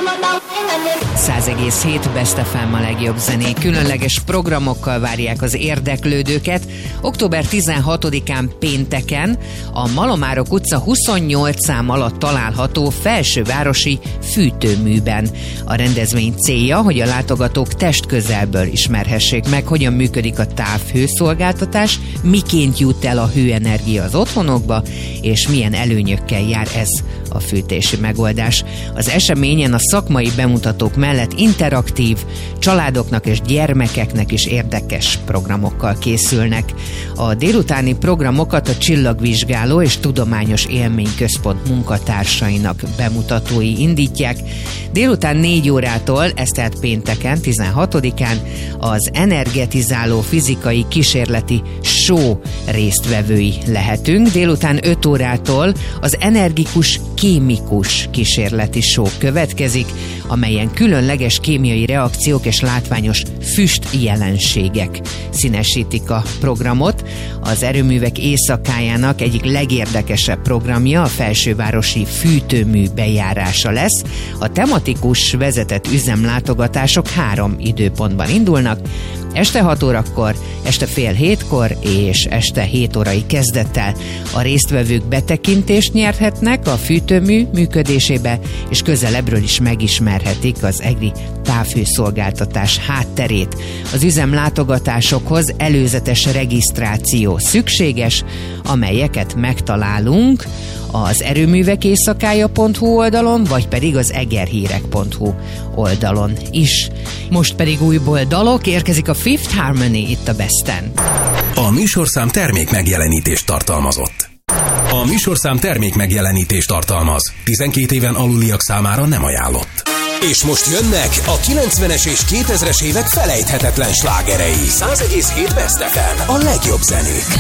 100,7 Best FM a legjobb zenék. Különleges programokkal várják az érdeklődőket. Október 16-án pénteken a Malomárok utca 28 szám alatt található felsővárosi fűtőműben. A rendezvény célja, hogy a látogatók testközelből ismerhessék meg, hogyan működik a távhőszolgáltatás, miként jut el a hőenergia az otthonokba, és milyen előnyökkel jár ez a fűtési megoldás. Az eseményen a szakmai bemutatók mellett interaktív, családoknak és gyermekeknek is érdekes programokkal készülnek. A délutáni programokat a Csillagvizsgáló és Tudományos Élményközpont munkatársainak bemutatói indítják. Délután 4 órától, ez tehát pénteken, 16-án az energetizáló fizikai kísérleti show résztvevői lehetünk. Délután 5 órától az energikus kémikus kísérleti show következik, amelyen különleges kémiai reakciók és látványos füst jelenségek színesítik a programot. Az erőművek éjszakájának egyik legérdekesebb programja a felsővárosi fűtőmű bejárása lesz. A tematikus vezetett üzemlátogatások 3 időpontban indulnak: este 6 órakor, este fél 7-kor és este 7 órai kezdettel. A résztvevők betekintést nyerhetnek a fűtőmű működésébe, és közelebbről is megismerhetik az EGRI távhőszolgáltatás hátterét. Az üzemlátogatásokhoz előzetes regisztráció szükséges, amelyeket megtalálunk az erőművekéjszakája.hu oldalon, vagy pedig az egerhírek.hu oldalon is. Most pedig újból dalok, érkezik a Fifth Harmony itt a Besten. A műsorszám termék megjelenítést tartalmazott. A műsorszám termék megjelenítést tartalmaz. 12 éven aluliak számára nem ajánlott. És most jönnek a 90-es és 2000-es évek felejthetetlen slágerei. 100,7 Best FM, a legjobb zenék.